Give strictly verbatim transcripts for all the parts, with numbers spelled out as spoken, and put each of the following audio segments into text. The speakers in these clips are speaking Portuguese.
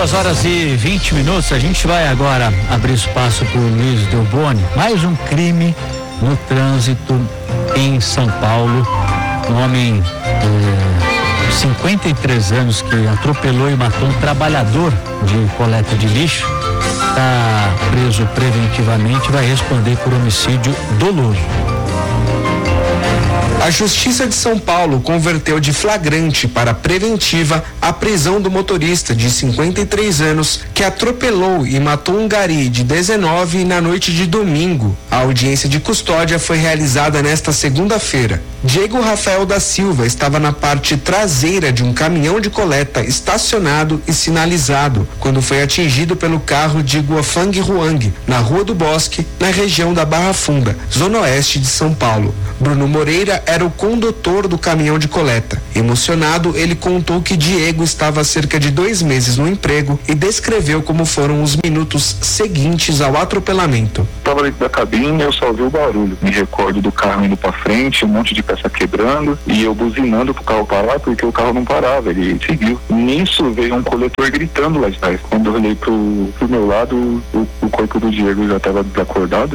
Duas horas e vinte minutos. A gente vai agora abrir espaço para o Luiz Delboni. Mais um crime no trânsito em São Paulo. Um homem de cinquenta e três anos que atropelou e matou um trabalhador de coleta de lixo. Está preso preventivamente e vai responder por homicídio doloso. A Justiça de São Paulo converteu de flagrante para preventiva a prisão do motorista de cinquenta e três anos que atropelou e matou um gari de dezenove na noite de domingo. A audiência de custódia foi realizada nesta segunda-feira. Diego Rafael da Silva estava na parte traseira de um caminhão de coleta estacionado e sinalizado quando foi atingido pelo carro de Guafang Ruang, na Rua do Bosque, na região da Barra Funda, zona oeste de São Paulo. Bruno Moreira era o condutor do caminhão de coleta. Emocionado, ele contou que Diego estava há cerca de dois meses no emprego e descreveu como foram os minutos seguintes ao atropelamento. Estava dentro da cabine, eu só ouvi o barulho. Me recordo do carro indo para frente, um monte de peça quebrando e eu buzinando pro carro parar porque o carro não parava, ele seguiu. Nisso veio um coletor gritando lá de trás. Quando eu olhei pro, pro meu lado, o, o corpo do Diego já estava desacordado.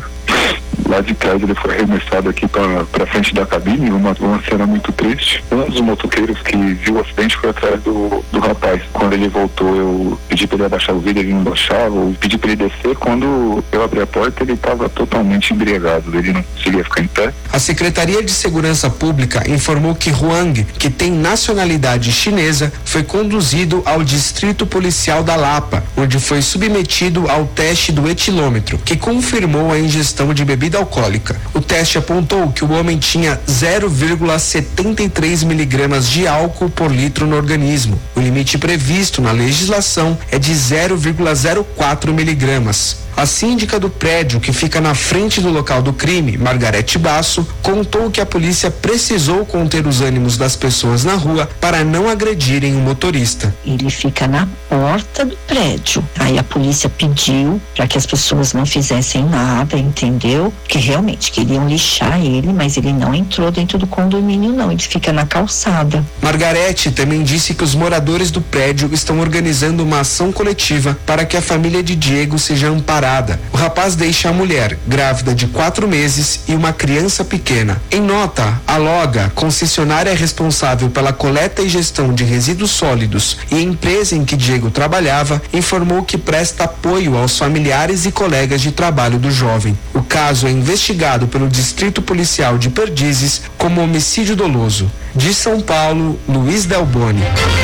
Lá de trás ele foi arremessado aqui para pra frente da cabine, uma, uma cena muito triste. Um dos motoqueiros que viu o acidente foi atrás do, do rapaz. Quando ele voltou, eu pedi para ele abaixar o vidro, ele não baixava, eu pedi para ele descer. Quando eu abri a porta, ele estava totalmente embriagado, ele não conseguia ficar em pé. A Secretaria de Segurança Pública informou que Huang, que tem nacionalidade chinesa, foi conduzido ao Distrito Policial da Lapa, onde foi submetido ao teste do etilômetro, que confirmou a ingestão de bebida alcoólica. O teste apontou que o homem tinha zero vírgula setenta e três miligramas de álcool por litro no organismo. O limite previsto na legislação é de zero vírgula zero quatro miligramas. A síndica do prédio, que fica na frente do local do crime, Margarete Basso, contou que a polícia precisou conter os ânimos das pessoas na rua para não agredirem o motorista. Ele fica na porta do prédio. Aí a polícia pediu para que as pessoas não fizessem nada, entendeu? Que realmente queriam lixar ele, mas ele não entrou dentro do condomínio, não. Ele fica na calçada. Margarete também disse que os moradores do prédio estão organizando uma ação coletiva para que a família de Diego seja amparada. O rapaz deixa a mulher, grávida de quatro meses, e uma criança pequena. Em nota, a Loga, concessionária responsável pela coleta e gestão de resíduos sólidos e empresa em que Diego trabalhava, informou que presta apoio aos familiares e colegas de trabalho do jovem. O caso é investigado pelo Distrito Policial de Perdizes como homicídio doloso. De São Paulo, Luiz Delboni.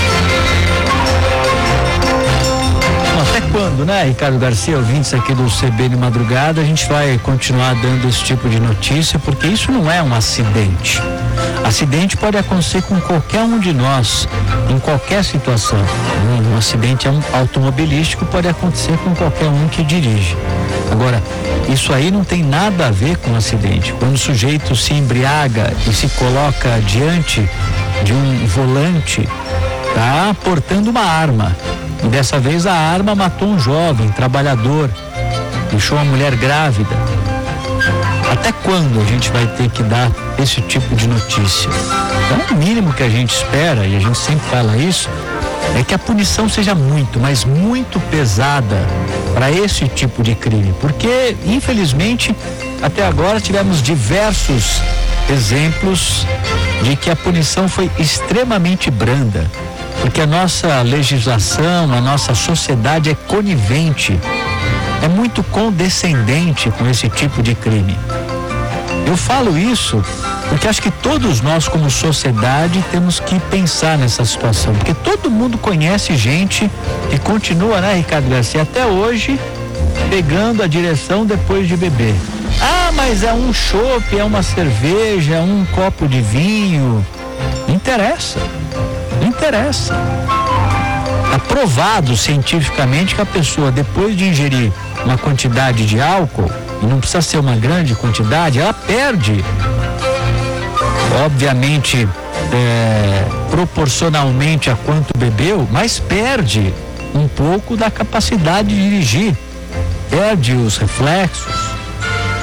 Até quando, né, Ricardo Garcia, ouvintes aqui do C B de Madrugada, a gente vai continuar dando esse tipo de notícia, porque isso não é um acidente. Acidente pode acontecer com qualquer um de nós, em qualquer situação. Um acidente automobilístico pode acontecer com qualquer um que dirige. Agora, isso aí não tem nada a ver com acidente. Quando o sujeito se embriaga e se coloca diante de um volante, tá portando uma arma. E dessa vez a arma matou um jovem trabalhador, deixou uma mulher grávida. Até quando a gente vai ter que dar esse tipo de notícia? Então, o mínimo que a gente espera, e a gente sempre fala isso, é que a punição seja muito, mas muito pesada para esse tipo de crime. Porque, infelizmente, até agora tivemos diversos exemplos de que a punição foi extremamente branda. Porque a nossa legislação, a nossa sociedade é conivente, é muito condescendente com esse tipo de crime. Eu falo isso porque acho que todos nós, como sociedade, temos que pensar nessa situação, porque todo mundo conhece gente que continua, né, Ricardo Garcia, até hoje, pegando a direção depois de beber. Ah, mas é um chopp, é uma cerveja, é um copo de vinho. Não interessa. Não interessa. Está provado cientificamente que a pessoa, depois de ingerir uma quantidade de álcool, e não precisa ser uma grande quantidade, ela perde, obviamente, é, proporcionalmente a quanto bebeu, mas perde um pouco da capacidade de dirigir, perde os reflexos.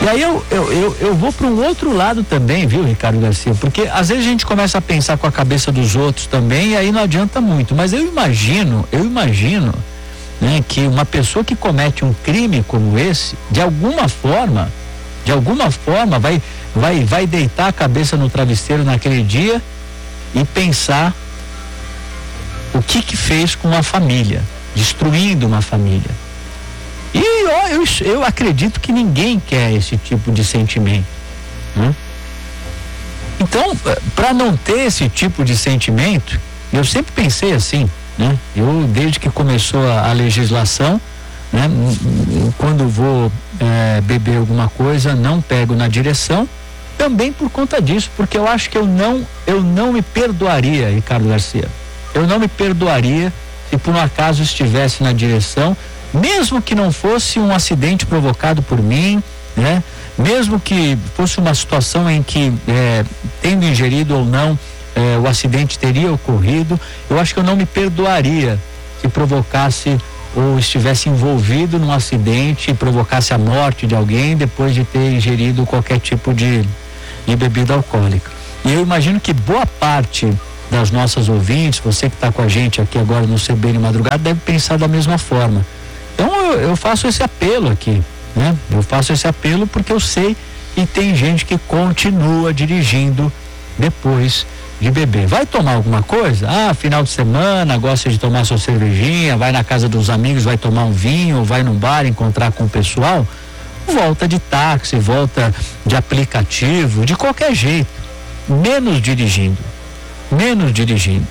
E aí eu, eu, eu, eu vou para um outro lado também, viu, Ricardo Garcia? Porque às vezes a gente começa a pensar com a cabeça dos outros também e aí não adianta muito. Mas eu imagino, eu imagino, né, que uma pessoa que comete um crime como esse, de alguma forma, de alguma forma vai, vai, vai deitar a cabeça no travesseiro naquele dia e pensar o que que fez com a família, destruindo uma família. E eu, eu, eu acredito que ninguém quer esse tipo de sentimento, né? Então, para não ter esse tipo de sentimento, eu sempre pensei assim, né? Eu, desde que começou a, a legislação, né? Quando vou é, beber alguma coisa, não pego na direção, também por conta disso, porque eu acho que eu não, eu não me perdoaria, Ricardo Garcia. Eu não me perdoaria se por um acaso estivesse na direção, mesmo que não fosse um acidente provocado por mim, né? Mesmo que fosse uma situação em que, é, tendo ingerido ou não, é, o acidente teria ocorrido, eu acho que eu não me perdoaria se provocasse ou estivesse envolvido num acidente e provocasse a morte de alguém depois de ter ingerido qualquer tipo de, de bebida alcoólica. E eu imagino que boa parte das nossas ouvintes, você que está com a gente aqui agora no C B N Madrugada, deve pensar da mesma forma. Então eu, eu faço esse apelo aqui, né? Eu faço esse apelo porque eu sei que tem gente que continua dirigindo depois de beber. Vai tomar alguma coisa? Ah, final de semana, gosta de tomar sua cervejinha, vai na casa dos amigos, vai tomar um vinho, vai num bar encontrar com o pessoal, volta de táxi, volta de aplicativo, de qualquer jeito, menos dirigindo, menos dirigindo.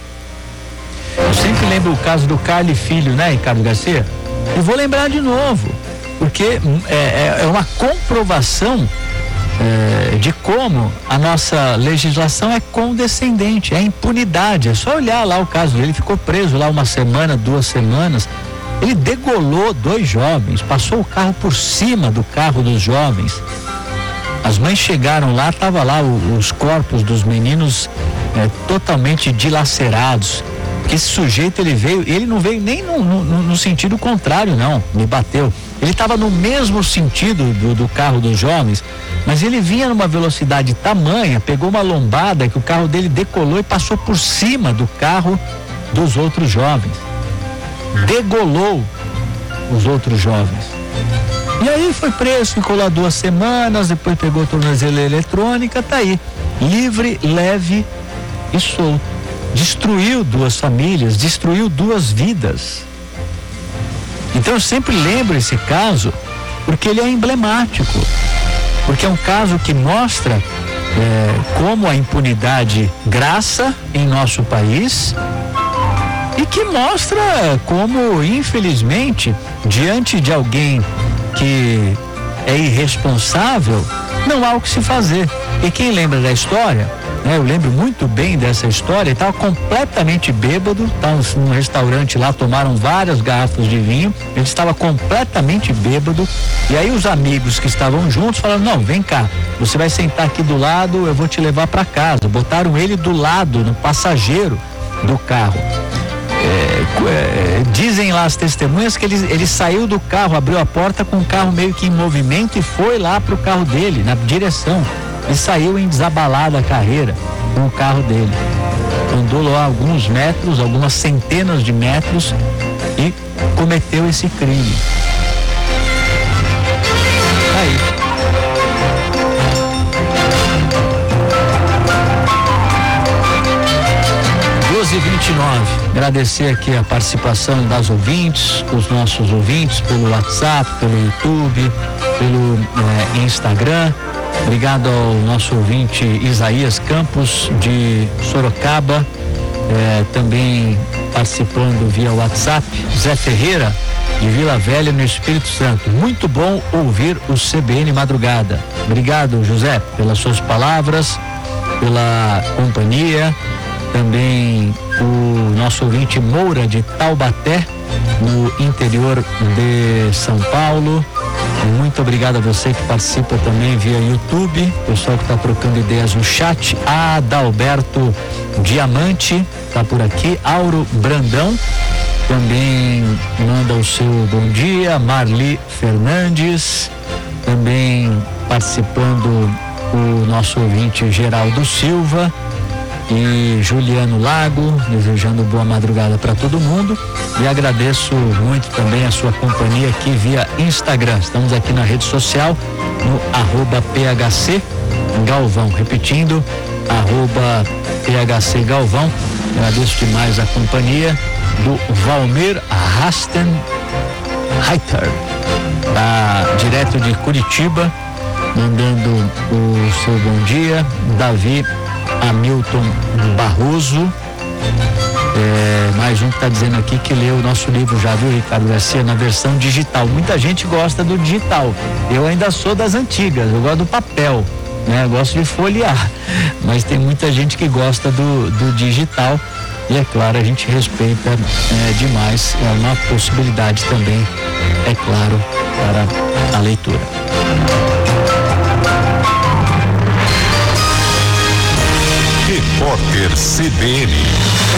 Eu sempre lembro o caso do Carli Filho, né, Ricardo Garcia? E vou lembrar de novo, porque é, é uma comprovação é, de como a nossa legislação é condescendente, é impunidade. É só olhar lá o caso dele, ele ficou preso lá uma semana, duas semanas, ele degolou dois jovens, passou o carro por cima do carro dos jovens. As mães chegaram lá, tava lá o, os corpos dos meninos é, totalmente dilacerados. Porque esse sujeito, ele veio, ele não veio nem no, no, no sentido contrário, não, me bateu. Ele estava no mesmo sentido do, do carro dos jovens, mas ele vinha numa velocidade tamanha, pegou uma lombada que o carro dele decolou e passou por cima do carro dos outros jovens. Degolou os outros jovens. E aí foi preso, ficou lá duas semanas, depois pegou tornozeleira eletrônica, tá aí, livre, leve e solto. Destruiu duas famílias, destruiu duas vidas. Então eu sempre lembro esse caso porque ele é emblemático, porque é um caso que mostra é, como a impunidade graça em nosso país e que mostra como, infelizmente, diante de alguém que é irresponsável, não há o que se fazer. E quem lembra da história, né, eu lembro muito bem dessa história, ele estava completamente bêbado, estava num restaurante lá, tomaram várias garrafas de vinho, ele estava completamente bêbado, e aí os amigos que estavam juntos falaram: não, vem cá, você vai sentar aqui do lado, eu vou te levar para casa. Botaram ele do lado, no passageiro do carro. É, é, dizem lá as testemunhas que ele, ele saiu do carro, abriu a porta com o carro meio que em movimento e foi lá pro carro dele, na direção. E saiu em desabalada a carreira com o carro dele. Andou lá alguns metros, algumas centenas de metros e cometeu esse crime. Aí. doze e vinte e nove. Agradecer aqui a participação das ouvintes, dos nossos ouvintes, pelo WhatsApp, pelo YouTube, pelo eh, Instagram. Obrigado ao nosso ouvinte Isaías Campos de Sorocaba, eh, também participando via WhatsApp. Zé Ferreira de Vila Velha, no Espírito Santo. Muito bom ouvir o C B N Madrugada. Obrigado, José, pelas suas palavras, pela companhia. Também o nosso ouvinte Moura de Taubaté, no interior de São Paulo. Muito obrigado a você que participa também via YouTube, pessoal que está trocando ideias no chat. Adalberto Diamante está por aqui. Auro Brandão também manda o seu bom dia. Marli Fernandes também participando o nosso ouvinte Geraldo Silva e Juliano Lago, desejando boa madrugada para todo mundo, e agradeço muito também a sua companhia aqui via Instagram. Estamos aqui na rede social no arroba P H C Galvão, repetindo, arroba P H C Galvão. Agradeço demais a companhia do Valmir Rasten Reiter, tá direto de Curitiba, mandando o seu bom dia. Davi Hamilton Barroso, é, mais um que está dizendo aqui que leu o nosso livro já, viu, Ricardo Garcia, na versão digital. Muita gente gosta do digital, eu ainda sou das antigas, eu gosto do papel, né? Eu gosto de folhear, mas tem muita gente que gosta do, do digital, e é claro, a gente respeita é, demais, é uma possibilidade também, é claro, para a leitura. Repórter C B N.